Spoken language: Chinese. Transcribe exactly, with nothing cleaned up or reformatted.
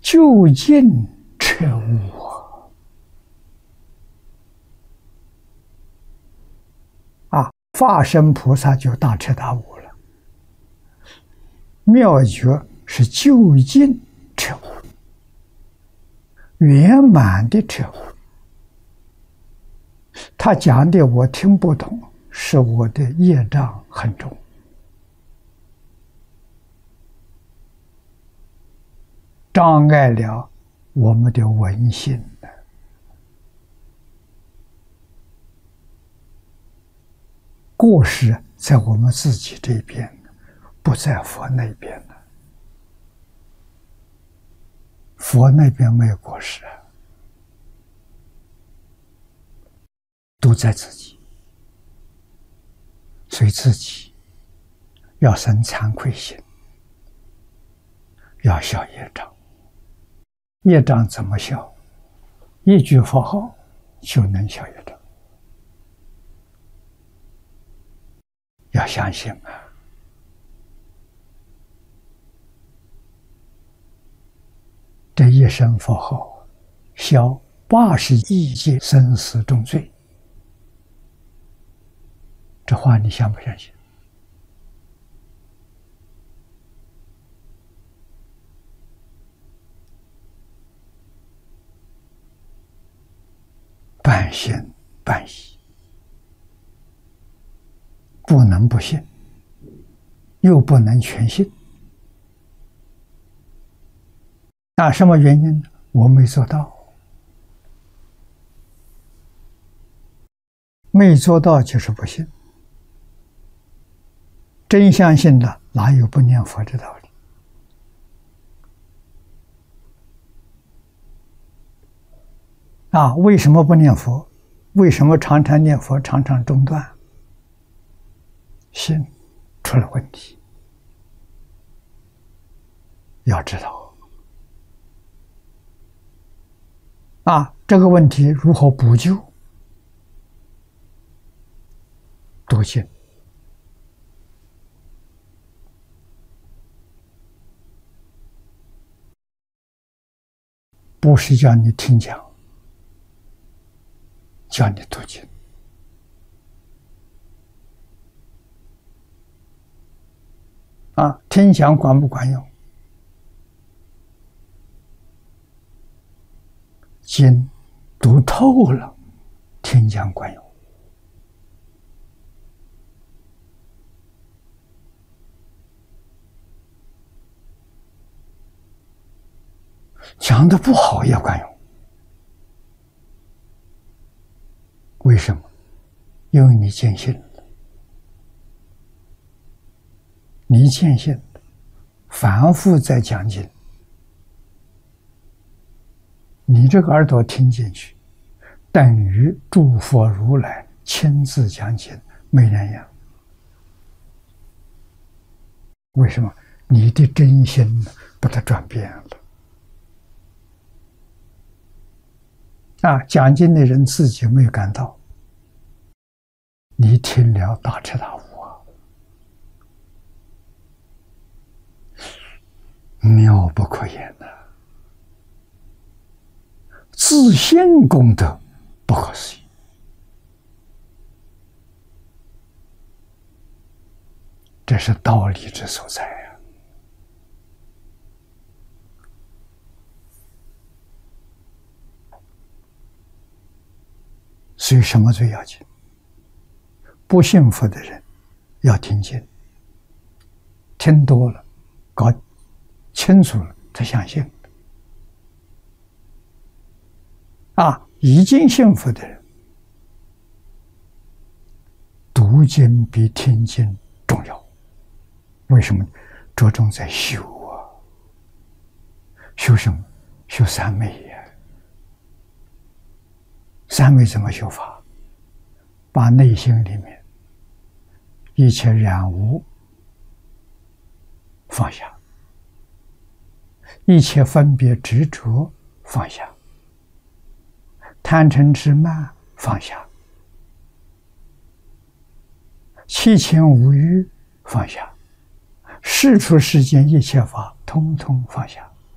究竟彻悟啊！啊，法身菩萨就大彻大悟了。妙觉是究竟彻悟，圆满的彻悟。他讲的我听不懂，是我的业障很重。障碍了我们的闻性呢。过失在我们自己这边，不在佛那边呢。佛那边没有过失啊，都在自己，所以自己要生惭愧心，要消业障。业障怎么消？一句佛号就能消业障。要相信啊！这一声佛号，消八十亿劫生死重罪。这话你相不相信？半信半疑，不能不信，又不能全信。那什么原因呢？我没做到，没做到就是不信。真相信了，哪有不念佛的道理？啊，为什么不念佛？为什么常常念佛，常常中断？心出了问题，要知道啊，这个问题如何补救？读经，不是叫你听讲，叫你读经。啊，听讲管不管用？经读透了，听讲管用。讲的不好也管用。为什么？因为你见性了。你见性，反复在讲经，你这个耳朵听进去，等于诸佛如来亲自讲经，没两样。为什么？你的真心把它转变了。啊，讲经的人自己没有感到，你听了大彻大悟啊，妙不可言呐、啊！自性功德不可思议，这是道理之所在啊！所以什么最要紧？不信佛的人要听经，听多了，搞清楚了，他相信。啊，已经信佛的人，读经比听经重要。为什么？着重在修啊，修什么？修三昧呀、啊。三昧怎么修法？把内心里面一切染污放下，一切分别执着放下，贪嗔痴慢放下，七情五欲放下，世出世间一切法通通放下。